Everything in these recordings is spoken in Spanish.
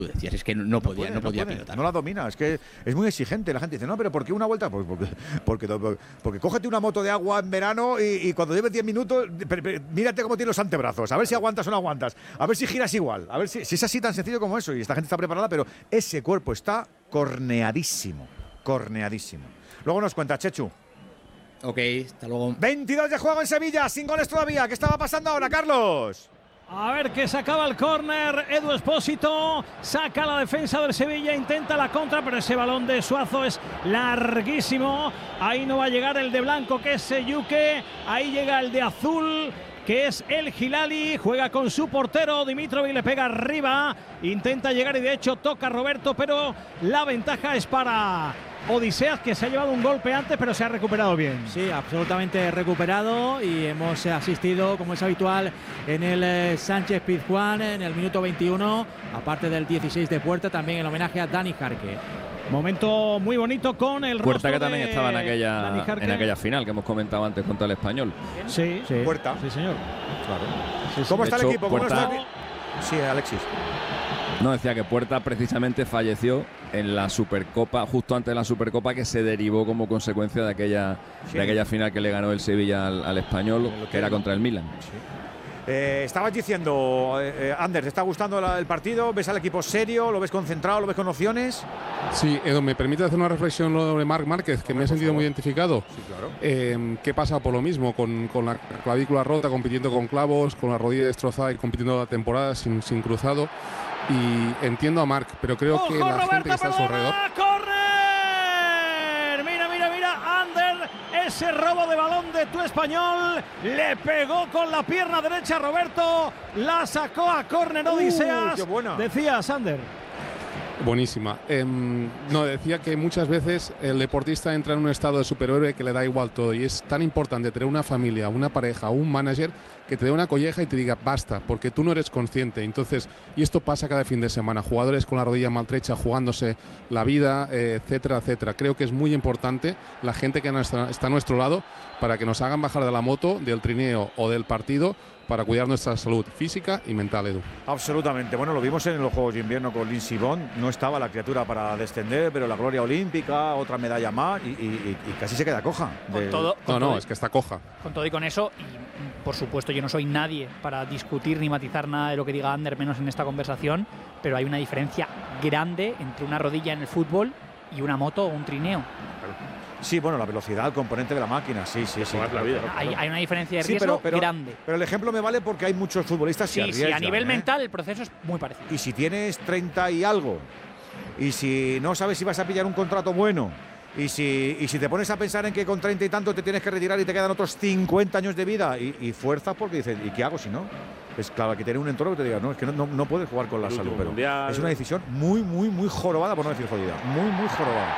decías, es que no podía pilotar. No la domina, es que es muy exigente. La gente dice, no, pero ¿por qué una vuelta? Pues porque cógete una moto de agua en verano y cuando lleves 10 minutos, mírate cómo tiene los antebrazos, a ver si aguantas o no aguantas, a ver si giras igual, a ver si es así tan sencillo como eso. Y esta gente está preparada, pero ese cuerpo está corneadísimo. Luego nos cuenta Chechu. Ok, hasta luego. 22 de juego en Sevilla, sin goles todavía. ¿Qué estaba pasando ahora, Carlos? A ver que sacaba el córner Edu Espósito, saca la defensa del Sevilla, intenta la contra, pero ese balón de Suazo es larguísimo. Ahí no va a llegar el de blanco, que es Yuke. Ahí llega el de azul, que es el Hilali. Juega con su portero, Dimitrovic le pega arriba, intenta llegar y de hecho toca a Roberto, pero la ventaja es para Odiseas, que se ha llevado un golpe antes, pero se ha recuperado bien. Sí, absolutamente recuperado, y hemos asistido, como es habitual, en el Sánchez Pizjuán, en el minuto 21, aparte del 16 de Puerta, también el homenaje a Dani Jarque. Momento muy bonito con el Puerta, que también de estaba en aquella final que hemos comentado antes contra el Español. Sí. Puerta. Sí, señor. Claro. Sí, ¿Cómo está el equipo? Puerta... Sí, Alexis. No, decía que Puerta precisamente falleció en la Supercopa, justo antes de la Supercopa, que se derivó como consecuencia de aquella final que le ganó el Sevilla al Español, que era contra el Milan. Sí. Estabas diciendo, Ander, ¿te está gustando el partido? ¿Ves al equipo serio? ¿Lo ves concentrado? ¿Lo ves con opciones? Sí, Edu, ¿me permite hacer una reflexión sobre Marc Márquez, que me he sentido muy identificado? Sí, claro. ¿Qué pasa por lo mismo? Con la clavícula rota, compitiendo con clavos, con la rodilla destrozada y compitiendo la temporada sin cruzado. Y entiendo a Marc, pero creo que la gente que está a su alrededor... ¡Correr! Mira, Ander, ese robo de balón de tu Español, le pegó con la pierna derecha a Roberto, la sacó a córner Odiseas. ¡Qué buena! Decías, Ander. Buenísima. No, decía que muchas veces el deportista entra en un estado de superhéroe que le da igual todo, y es tan importante tener una familia, una pareja, un manager que te dé una colleja y te diga basta, porque tú no eres consciente. Entonces, y esto pasa cada fin de semana, jugadores con la rodilla maltrecha jugándose la vida, etcétera, etcétera. Creo que es muy importante la gente que está a nuestro lado para que nos hagan bajar de la moto, del trineo o del partido, para cuidar nuestra salud física y mental, Edu. Absolutamente. Bueno, lo vimos en los Juegos de Invierno con Lindsey Vonn. No estaba la criatura para descender, pero la gloria olímpica, otra medalla más, y casi se queda coja. Es que está coja. Con todo y con eso, y por supuesto yo no soy nadie para discutir ni matizar nada de lo que diga Ander, menos en esta conversación, pero hay una diferencia grande entre una rodilla en el fútbol y una moto o un trineo. Sí, bueno, la velocidad, el componente de la máquina, sí. La vida. Hay una diferencia de riesgo grande. Pero el ejemplo me vale porque hay muchos futbolistas que arriesgan. Sí, a nivel mental el proceso es muy parecido. Y si tienes 30 y algo, y si no sabes si vas a pillar un contrato bueno, y si te pones a pensar en que con 30 y tanto te tienes que retirar y te quedan otros 50 años de vida, y fuerzas porque dices, ¿y qué hago si no? Es claro, que tener un entorno que te diga, no, es que no puedes jugar con la salud, pero es una decisión muy, muy, muy jorobada, por no decir jodida. Muy, muy jorobada.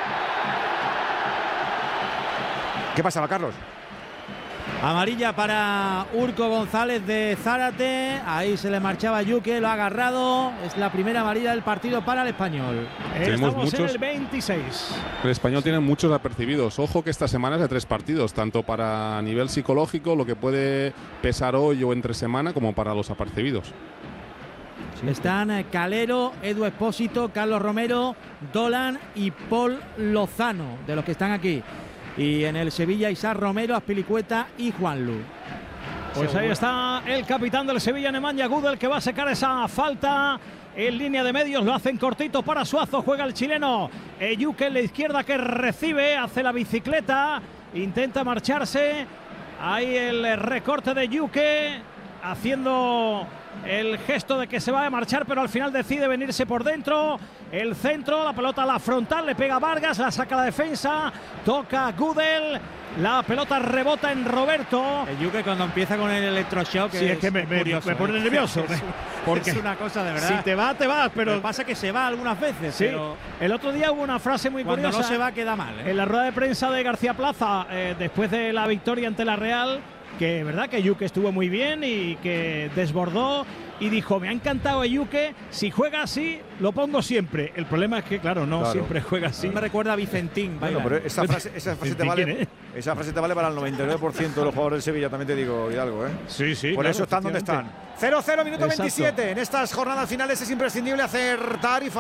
¿Qué pasaba, Carlos? Amarilla para Urco González de Zárate. Ahí se le marchaba Yuke, lo ha agarrado. Es la primera amarilla del partido para el Español. Estamos en el 26. El Español tiene muchos apercibidos. Ojo que esta semana es de 3 partidos, tanto para nivel psicológico, lo que puede pesar hoy o entre semana, como para los apercibidos. Están Calero, Edu Espósito, Carlos Romero, Dolan y Paul Lozano, de los que están aquí. Y en el Sevilla, Isaac Romero, Azpilicueta y Juanlu. Pues ahí está el capitán del Sevilla, Nemanja Gudel, que va a sacar esa falta en línea de medios. Lo hacen cortito para Suazo. Juega el chileno Yuke en la izquierda, que recibe, hace la bicicleta, intenta marcharse. Ahí el recorte de Yuke, haciendo el gesto de que se va a marchar, pero al final decide venirse por dentro. El centro, la pelota a la frontal, le pega Vargas, la saca la defensa, toca Gudel, la pelota rebota en Roberto. El Yuke cuando empieza con el electroshock, sí, es que me pone nervioso. Porque es una cosa de verdad. Si te vas, te vas, pero pasa que se va algunas veces. Sí, pero el otro día hubo una frase muy curiosa. Cuando no se va, queda mal. En la rueda de prensa de García Plaza, después de la victoria ante la Real, que verdad que Yuke estuvo muy bien y que desbordó, y dijo, me ha encantado Yuke, si juega así lo pongo siempre. El problema es que claro, siempre juega así. Me recuerda a Vicentín. Bueno, pero esa frase te vale para el 99% de los jugadores del Sevilla, también te digo, Hidalgo, Sí, por eso están donde están. 0-0, minuto 27. En estas jornadas finales es imprescindible acertar y fallar.